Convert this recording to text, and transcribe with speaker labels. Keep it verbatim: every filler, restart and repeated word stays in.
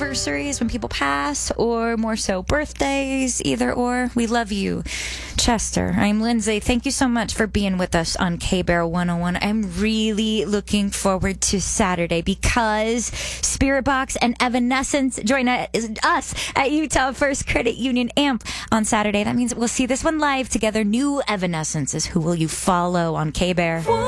Speaker 1: anniversaries when people pass, or more so birthdays, either or. We love you, Chester. I'm Lindsay. Thank you so much for being with us on K-Bear one oh one. I'm really looking forward to Saturday because Spirit Box and Evanescence join us at Utah First Credit Union Amp on Saturday. That means we'll see this one live together. New Evanescence is Who Will You Follow on K-Bear.